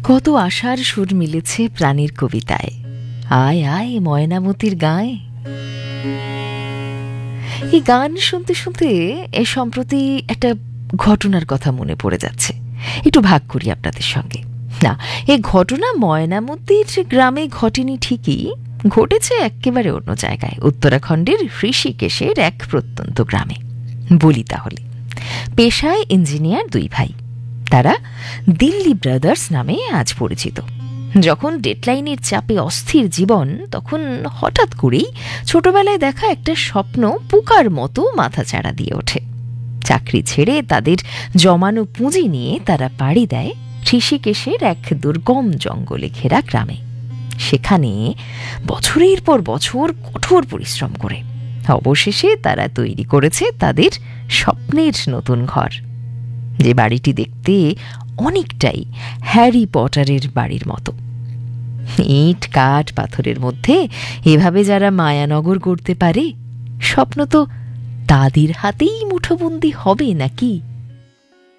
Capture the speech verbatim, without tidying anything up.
কত আশার সুর মিলেছে প্রাণীর কবিতায়, আয় আয় ময়নামতির গায়ে। এই গান শুনতে শুনতে এ সম্প্রতি একটা ঘটনার কথা মনে পড়ে যাচ্ছে, একটু ভাগ করি আপনাদের সঙ্গে। না, এই ঘটনা ময়নামতির গ্রামে ঘটেনি ঠিকই, ঘটেছে একেবারে অন্য জায়গায়, উত্তরাখণ্ডের ঋষিকেশের এক প্রত্যন্ত গ্রামে। বলি তাহলে। পেশায় ইঞ্জিনিয়ার দুই ভাই, তারা দিল্লি ব্রাদার্স নামে আজ পরিচিত। যখন ডেডলাইনের চাপে অস্থির জীবন, তখন হঠাৎ করেই ছোটবেলায় দেখা একটা স্বপ্ন পোকার মতো মাথাচাড়া দিয়ে ওঠে। চাকরি ছেড়ে তাদের জমানো পুঁজি নিয়ে তারা পাড়ি দেয় ঋষিকেশের এক দুর্গম জঙ্গলে ঘেরা গ্রামে। সেখানে বছরের পর বছর কঠোর পরিশ্রম করে অবশেষে তারা তৈরি করেছে তাদের স্বপ্নের নতুন ঘর, যে বাড়িটি দেখতে অনেকটাই হ্যারি পটারের বাড়ির মতো। ইট কাঠ পাথরের মধ্যে এভাবে যারা মায়ানগর করতে পারে, স্বপ্ন তো তাদের হাতেই মুঠোবন্দি হবে নাকি?